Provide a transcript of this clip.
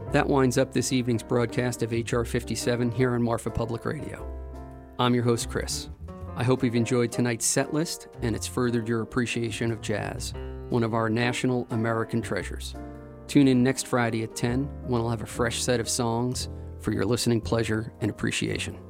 That winds up this evening's broadcast of HR 57 here on Marfa Public Radio. I'm your host, Chris. I hope you've enjoyed tonight's set list and it's furthered your appreciation of jazz, one of our national American treasures. Tune in next Friday at 10 when I'll have a fresh set of songs for your listening pleasure and appreciation.